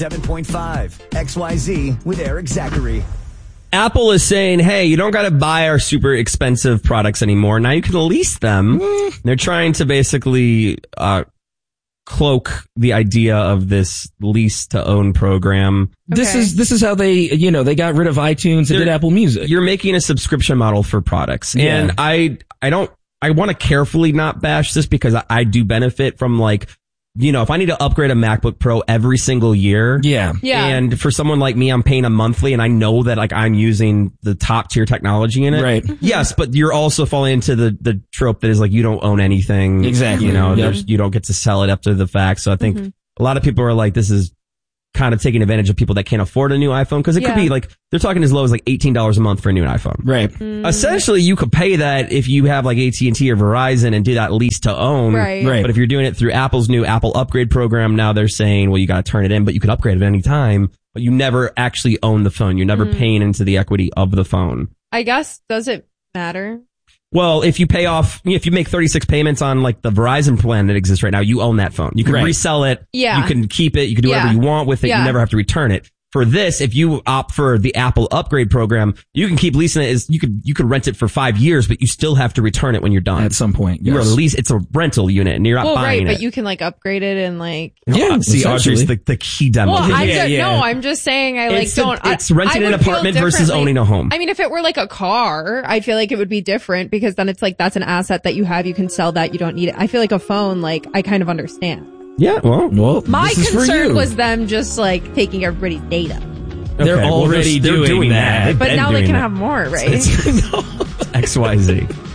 7.5 XYZ with Eric Zachary. Apple is saying, hey, you don't got to buy our super expensive products anymore. Now you can lease them. They're trying to basically cloak the idea of this lease to own program. Okay. This is how they got rid of iTunes and did Apple Music. You're making a subscription model for products. Yeah. And I want to carefully not bash this because I do benefit from if I need to upgrade a MacBook Pro every single year. Yeah. And for someone like me, I'm paying a monthly and I know that I'm using the top tier technology in it. Right. Yes, but you're also falling into the trope that is you don't own anything. Exactly. You don't get to sell it after the fact. So I think a lot of people are this is kind of taking advantage of people that can't afford a new iPhone because it could be they're talking as low as $18 a month for a new iPhone. Right. Essentially, you could pay that if you have AT&T or Verizon and do that lease to own. Right. But if you're doing it through Apple's new Apple upgrade program, now they're saying, well, you got to turn it in, but you can upgrade it at any time. But you never actually own the phone. You're never paying into the equity of the phone. I guess, does it matter? Well, if you make 36 payments on the Verizon plan that exists right now, you own that phone. You can resell it. Yeah. You can keep it. You can do whatever you want with it. Yeah. You never have to return it. For this, if you opt for the Apple upgrade program, you can keep leasing it. You could rent it for 5 years, but you still have to return it when you're done. At some point, You're it's a rental unit, and you're not buying it. But you can See, upgrade it and Audrey's the key demo. Well, I'm just saying It's renting an apartment versus owning a home. I mean, if it were a car, I feel like it would be different because then it's that's an asset that you have. You can sell that. You don't need it. I feel like a phone, I kind of understand. Yeah, well, my concern was them just taking everybody's data. They're already doing that. But now they can have more, right? XYZ.